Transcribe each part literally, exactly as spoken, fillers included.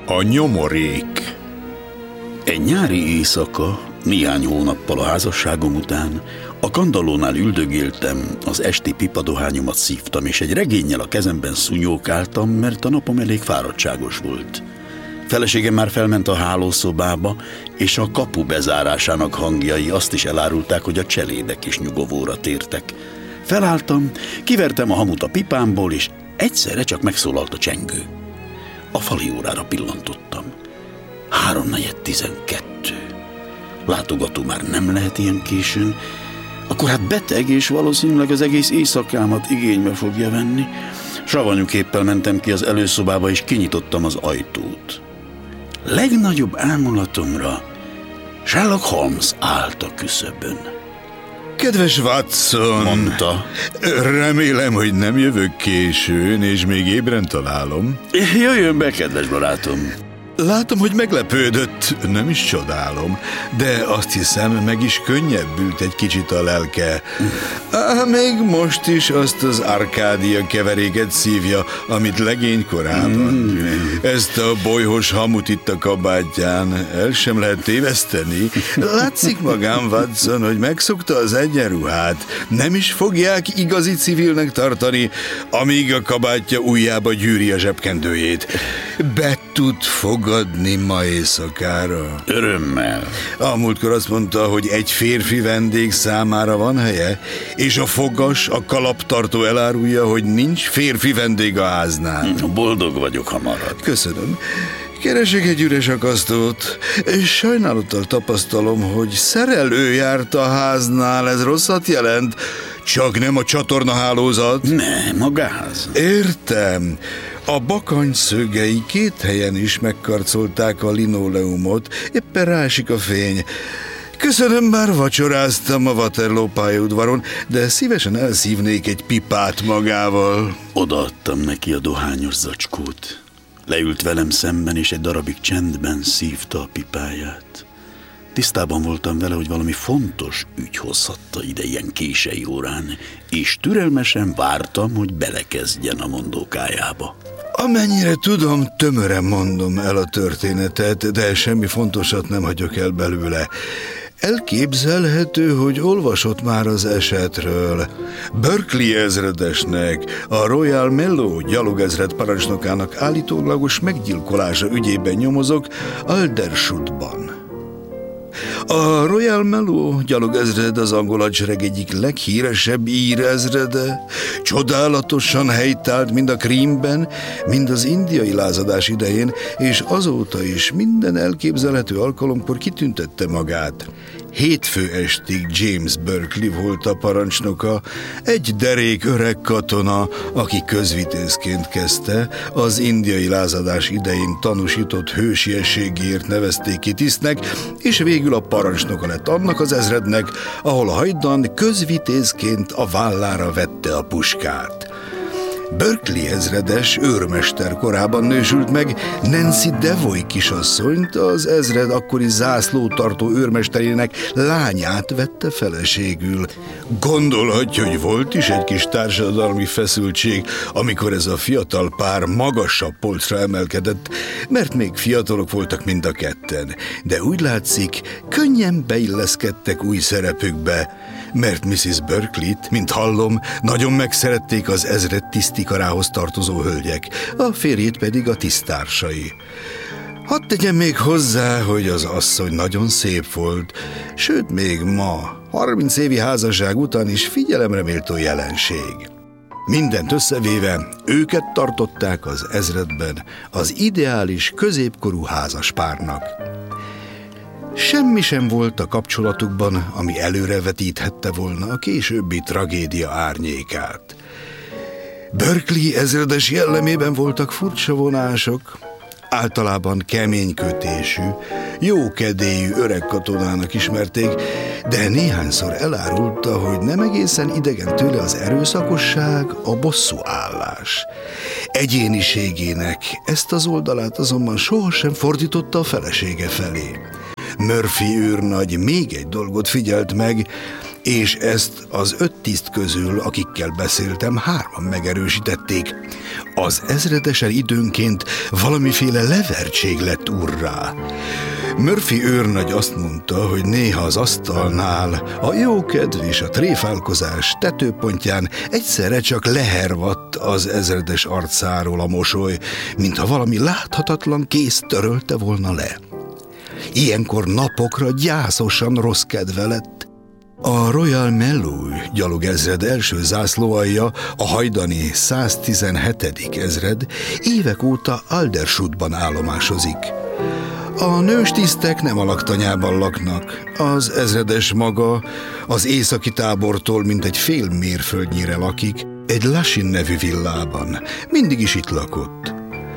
A nyomorék. Egy nyári éjszaka, néhány hónappal a házasságom után, a kandallónál üldögéltem, az esti pipadohányomat szívtam, és egy regénnyel a kezemben szúnyókáltam, mert a napom elég fáradtságos volt. Feleségem már felment a hálószobába, és a kapu bezárásának hangjai azt is elárulták, hogy a cselédek is nyugovóra tértek. Felálltam, kivertem a hamut a pipámból, és egyszerre csak megszólalt a csengő. A fali órára pillantottam. Háromnegyed tizenkettő. Látogató már nem lehet ilyen későn, akkor hát beteg, és valószínűleg az egész éjszakámat igénybe fogja venni. Savanyú képpel mentem ki az előszobába, és kinyitottam az ajtót. Legnagyobb ámulatomra Sherlock Holmes állt a küszöbön. Kedves Watson, mondta. Remélem, hogy nem jövök későn, és még ébren találom. Jöjjön be, kedves barátom. Látom, hogy meglepődött, nem is csodálom, de azt hiszem, meg is könnyebbült egy kicsit a lelke. Á, még most is azt az Arkádia keveréket szívja, amit legénykorában. Mm. Ezt a bolyhos hamut itt a kabátján el sem lehet téveszteni. Látszik magán, Watson, hogy megszokta az egyenruhát. Nem is fogják igazi civilnek tartani, amíg a kabátja ujjába gyűri a zsebkendőjét. Be tud fogadni ma éjszakára? Örömmel. A múltkor azt mondta, hogy egy férfi vendég számára van helye, és a fogas, a kalaptartó elárulja, hogy nincs férfi vendég a háznál. Boldog vagyok, ha marad. Köszönöm. Keresek egy üres akasztót, és sajnálattal tapasztalom, hogy szerelő járt a háznál. Ez rosszat jelent? Csak nem a csatornahálózat? Nem, a gáz. Értem. A bakany szögei két helyen is megkarcolták a linoleumot, éppen rásik a fény. Köszönöm, bár vacsoráztam a Waterloo pályaudvaron, de szívesen elszívnék egy pipát magával. Odaadtam neki a dohányos zacskót. Leült velem szemben, és egy darabig csendben szívta a pipáját. Tisztában voltam vele, hogy valami fontos ügy hozhatta ide ilyen késői órán, és türelmesen vártam, hogy belekezdjen a mondókájába. Amennyire tudom, tömören mondom el a történetet, de semmi fontosat nem hagyok el belőle. Elképzelhető, hogy olvasott már az esetről. Berkeley ezredesnek, a Royal Mallow gyalogezred parancsnokának állítólagos meggyilkolása ügyében nyomozok Aldershotban. A Royal Mallow gyalogezred az angol hadsereg egyik leghíresebb írezrede. Csodálatosan helytált mind a Krímben, mind az indiai lázadás idején, és azóta is minden elképzelhető alkalomkor kitüntette magát. Hétfő estig James Berkeley volt a parancsnoka, egy derék öreg katona, aki közvitézként kezdte, az indiai lázadás idején tanúsított hősiességéért nevezték ki tisztnek, és végül a parancsnoka lett annak az ezrednek, ahol hajdan közvitézként a vállára vette a puskát. Berkeley ezredes őrmester korában nősült meg, Nancy Devoy kisasszonyt, az ezred akkori zászlótartó őrmesterének lányát vette feleségül. Gondolhatja, hogy volt is egy kis társadalmi feszültség, amikor ez a fiatal pár magasabb polcra emelkedett, mert még fiatalok voltak mind a ketten, de úgy látszik, könnyen beilleszkedtek új szerepükbe, mert missziz Berkeley-t, mint hallom, nagyon megszerették az ezred tisztikarához tartozó hölgyek, a férjét pedig a tiszttársai. Hadd tegyem még hozzá, hogy az asszony nagyon szép volt, sőt még ma, harminc évi házasság után is figyelemre méltó jelenség. Mindent összevéve, őket tartották az ezredben az ideális középkorú házaspárnak. Semmi sem volt a kapcsolatukban, ami előrevetíthette volna a későbbi tragédia árnyékát. Berkeley ezredes jellemében voltak furcsa vonások, általában keménykötésű, jókedélyű öreg katonának ismerték, de néhányszor elárulta, hogy nem egészen idegen tőle az erőszakosság, a bosszúállás. Egyéniségének ezt az oldalát azonban sohasem fordította a felesége felé. Murphy őrnagy még egy dolgot figyelt meg, és ezt az öt tiszt közül, akikkel beszéltem, hárman megerősítették. Az ezredesen időnként valamiféle levertség lett urrá. Murphy őrnagy azt mondta, hogy néha az asztalnál a jókedv és a tréfálkozás tetőpontján egyszerre csak lehervadt az ezredes arcáról a mosoly, mintha valami láthatatlan kéz törölte volna le. Ilyenkor napokra gyászosan rossz kedve lett. A Royal Melloy gyalogezred első zászlóalja, a hajdani száztizenhetedik ezred évek óta Aldershotban állomásozik. A nőstisztek nem a laktanyában laknak. Az ezredes maga az északi tábortól mintegy fél mérföldnyire lakik, egy Lachine nevű villában. Mindig is itt lakott.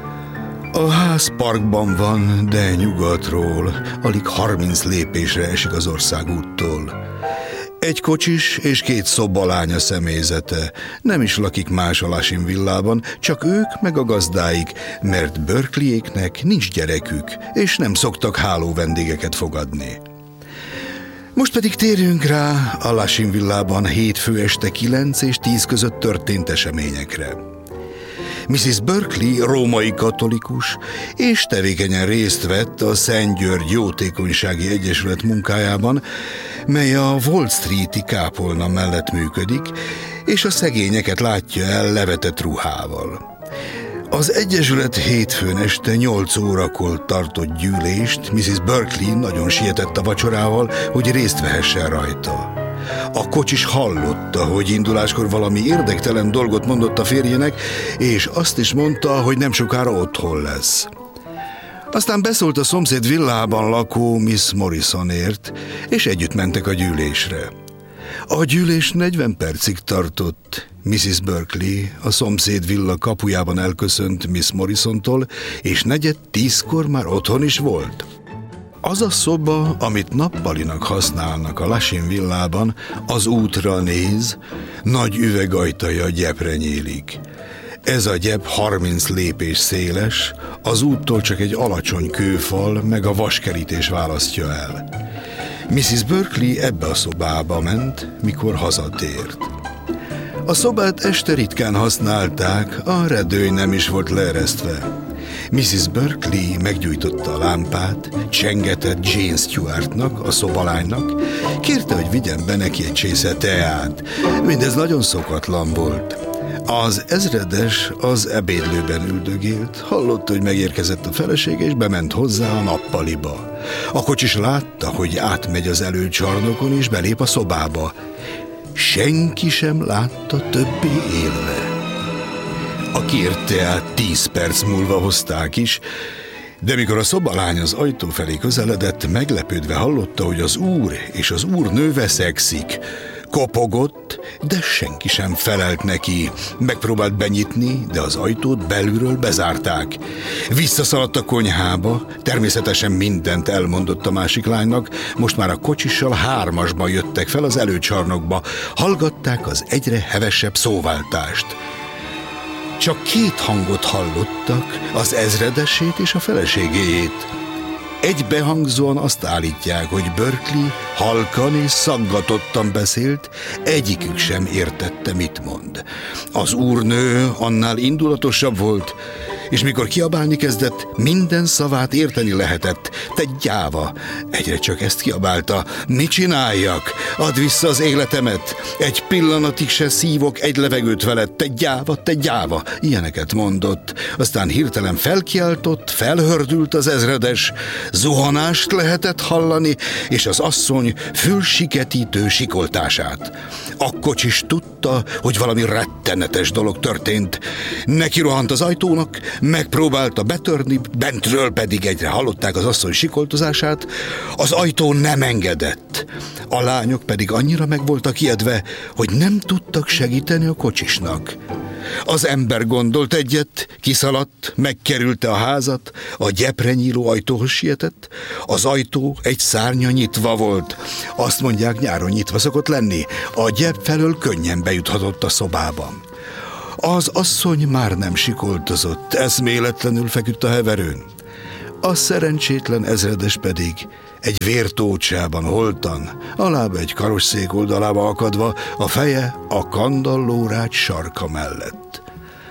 A ház parkban van, de nyugatról, alig harminc lépésre esik az országúttól. Egy kocsis és két szobalánya személyzete. Nem is lakik más a Lachine villában, csak ők meg a gazdáik, mert Berkeleyéknek nincs gyerekük, és nem szoktak háló vendégeket fogadni. Most pedig térjünk rá a Lachine villában hétfő este kilenc és tíz között történt eseményekre. missziz Berkeley római katolikus, és tevékenyen részt vett a Szent György Jótékonysági Egyesület munkájában, mely a Wall Street-i kápolna mellett működik, és a szegényeket látja el levetett ruhával. Az egyesület hétfőn este nyolc órakor tartott gyűlést, missziz Berkeley nagyon sietett a vacsorával, hogy részt vehessen rajta. A kocsis hallotta, hogy induláskor valami érdektelen dolgot mondott a férjének, és azt is mondta, hogy nem sokára otthon lesz. Aztán beszólt a szomszéd villában lakó Miss Morrisonért, és együtt mentek a gyűlésre. A gyűlés negyven percig tartott. missziz Berkeley a szomszéd villa kapujában elköszönt Miss Morrisontól, és negyed tízkor már otthon is volt. Az a szoba, amit nappalinak használnak a Lachine villában, az útra néz, nagy üvegajtaja gyepre nyílik. Ez a gyep harminc lépés széles, az úttól csak egy alacsony kőfal meg a vaskerítés választja el. missziz Berkeley ebbe a szobába ment, mikor hazatért. A szobát este ritkán használták, a redőny nem is volt leeresztve. missziz Berkeley meggyújtotta a lámpát, csengetett Jane Stewartnak, a szobalánynak, kérte, hogy vigyen be neki egy csésze teát. Mindez nagyon szokatlan volt. Az ezredes az ebédlőben üldögélt, hallotta, hogy megérkezett a felesége, és bement hozzá a nappaliba. A kocsis látta, hogy átmegy az előcsarnokon, és belép a szobába. Senki sem látta többé élve. A kért teát tíz perc múlva hozták is, de mikor a szobalány az ajtó felé közeledett, meglepődve hallotta, hogy az úr és az úrnő veszekszik. Kopogott, de senki sem felelt neki. Megpróbált benyitni, de az ajtót belülről bezárták. Visszaszaladt a konyhába, természetesen mindent elmondott a másik lánynak, most már a kocsissal hármasban jöttek fel az előcsarnokba, hallgatták az egyre hevesebb szóváltást. Csak két hangot hallottak, az ezredesét és a feleségéjét. Egybehangzóan azt állítják, hogy Berkeley halkan és szaggatottan beszélt, egyikük sem értette, mit mond. Az úrnő annál indulatosabb volt, és mikor kiabálni kezdett, minden szavát érteni lehetett. Te gyáva! Egyre csak ezt kiabálta. Mit csináljak? Add vissza az életemet! Egy pillanatig se szívok egy levegőt veled. Te gyáva, te gyáva! Ilyeneket mondott. Aztán hirtelen felkiáltott, felhördült az ezredes, zuhanást lehetett hallani, és az asszony fülsiketítő sikoltását. A kocsis tudta, hogy valami rettenetes dolog történt. Neki rohant az ajtónak, megpróbálta betörni, bentről pedig egyre hallották az asszony sikoltozását, az ajtó nem engedett. A lányok pedig annyira meg voltak ijedve, hogy nem tudtak segíteni a kocsisnak. Az ember gondolt egyet, kiszaladt, megkerülte a házat, a gyepre nyíló ajtóhoz sietett. Az ajtó egy szárnya nyitva volt. Azt mondják, nyáron nyitva szokott lenni. A gyep felől könnyen bejuthatott a szobában. Az asszony már nem sikoltozott, eszméletlenül feküdt a heverőn. A szerencsétlen ezredes pedig egy vértócsában holtan, a lába egy karosszék oldalába akadva, a feje a kandallórács sarka mellett.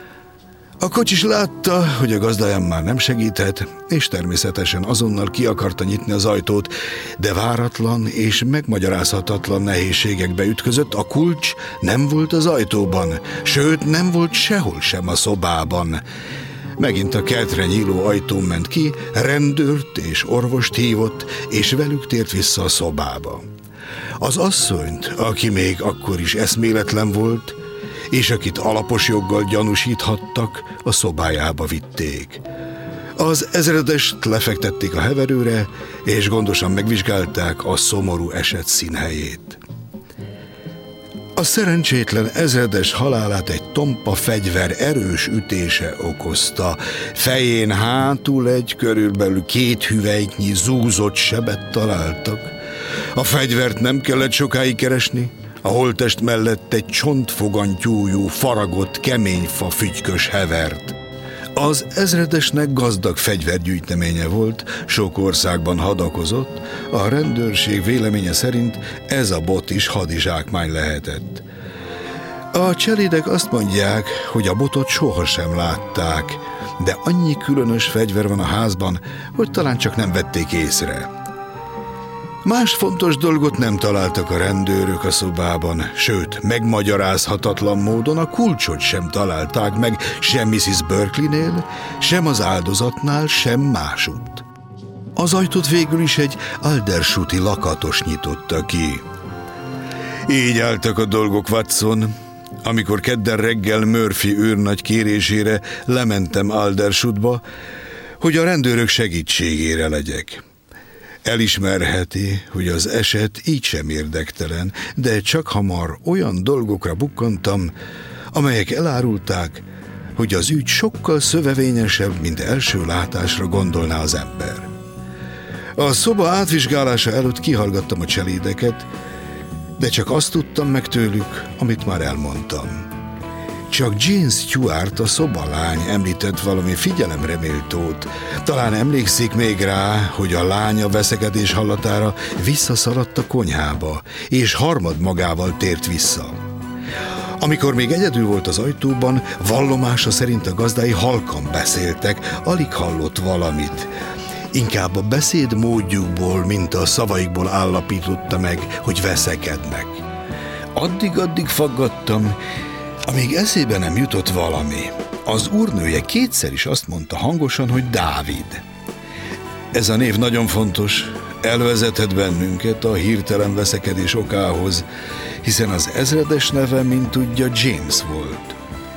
A kocsis látta, hogy a gazdáján már nem segíthet, és természetesen azonnal ki akarta nyitni az ajtót, de váratlan és megmagyarázhatatlan nehézségekbe ütközött. A kulcs nem volt az ajtóban, sőt nem volt sehol sem a szobában. Megint a kertre nyíló ajtón ment ki, rendőrt és orvost hívott, és velük tért vissza a szobába. Az asszonyt, aki még akkor is eszméletlen volt, és akit alapos joggal gyanúsíthattak, a szobájába vitték. Az ezredest lefektették a heverőre, és gondosan megvizsgálták a szomorú eset színhelyét. A szerencsétlen ezredes halálát egy tompa fegyver erős ütése okozta. Fején hátul egy körülbelül két hüvelyknyi zúzott sebet találtak. A fegyvert nem kellett sokáig keresni, a holttest mellett egy csontfogantyújú, faragott, keményfa fügykös hevert. Az ezredesnek gazdag fegyvergyűjteménye volt, sok országban hadakozott, a rendőrség véleménye szerint ez a bot is hadizsákmány lehetett. A cselédek azt mondják, hogy a botot sohasem látták, de annyi különös fegyver van a házban, hogy talán csak nem vették észre. Más fontos dolgot nem találtak a rendőrök a szobában, sőt, megmagyarázhatatlan módon a kulcsot sem találták meg, sem missziz Berkeleynél, sem az áldozatnál, sem másutt. Az ajtót végül is egy Aldershoti lakatos nyitotta ki. Így álltak a dolgok, Watson. Amikor kedden reggel Murphy őrnagy kérésére lementem Aldershotba, hogy a rendőrök segítségére legyek. Elismerheti, hogy az eset így sem érdektelen, de csak hamar olyan dolgokra bukkantam, amelyek elárulták, hogy az ügy sokkal szövevényesebb, mint első látásra gondolná az ember. A szoba átvizsgálása előtt kihallgattam a cselédeket, de csak azt tudtam meg tőlük, amit már elmondtam. Csak Jane Stewart, a szobalány említett valami figyelemreméltót. Talán emlékszik még rá, hogy a lánya veszekedés hallatára visszaszaladt a konyhába, és harmad magával tért vissza. Amikor még egyedül volt az ajtóban, vallomása szerint a gazdái halkan beszéltek, alig hallott valamit. Inkább a beszéd módjukból, mint a szavaikból állapította meg, hogy veszekednek. Addig-addig faggattam, amíg eszébe nem jutott valami. Az úrnője kétszer is azt mondta hangosan, hogy Dávid. Ez a név nagyon fontos, elvezethet bennünket a hirtelen veszekedés okához, hiszen az ezredes neve, mint tudja, James volt.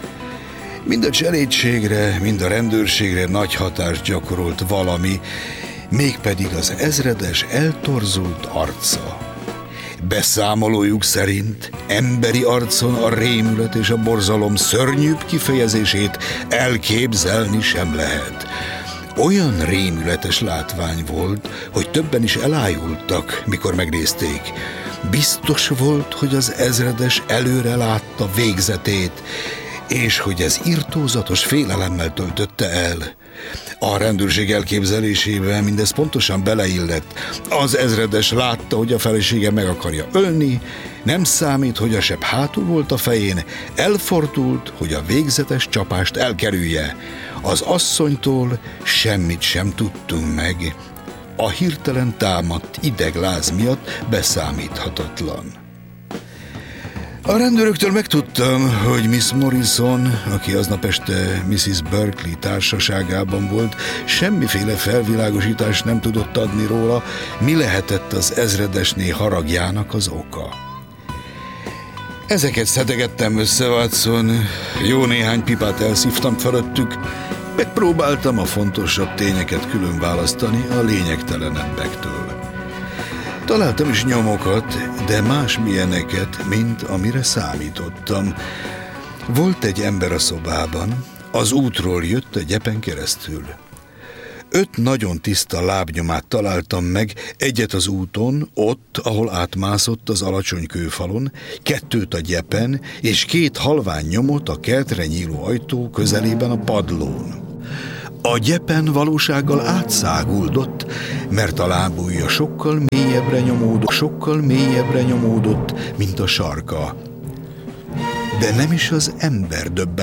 Mind a cselédségre, mind a rendőrségre nagy hatást gyakorolt valami, mégpedig az ezredes eltorzult arca. Beszámolójuk szerint emberi arcon a rémület és a borzalom szörnyűbb kifejezését elképzelni sem lehet. Olyan rémületes látvány volt, hogy többen is elájultak, mikor megnézték. Biztos volt, hogy az ezredes előre látta végzetét, és hogy ez irtózatos félelemmel töltötte el. A rendőrség elképzelésében mindez pontosan beleillett. Az ezredes látta, hogy a felesége meg akarja ölni, nem számít, hogy a seb hátul volt a fején, elfordult, hogy a végzetes csapást elkerülje. Az asszonytól semmit sem tudtunk meg. A hirtelen támadt idegláz miatt beszámíthatatlan. A rendőröktől megtudtam, hogy Miss Morrison, aki aznap este missziz Berkeley társaságában volt, semmiféle felvilágosítást nem tudott adni róla, mi lehetett az ezredesné haragjának az oka. Ezeket szedegettem össze, Watson, jó néhány pipát elszívtam fölöttük, megpróbáltam a fontosabb tényeket külön választani a lényegtelenebbektől. Találtam is nyomokat, de másmilyeneket, mint amire számítottam. Volt egy ember a szobában, az útról jött a gyepen keresztül. Öt nagyon tiszta lábnyomát találtam meg, egyet az úton, ott, ahol átmászott az alacsony kőfalon, kettőt a gyepen, és két halvány nyomot a kertre nyíló ajtó közelében a padlón. A gyepen valósággal átszáguldott, mert a lábujja sokkal mélyebbre nyomódott, sokkal mélyebbre nyomódott, mint a sarka. De nem is az ember döbben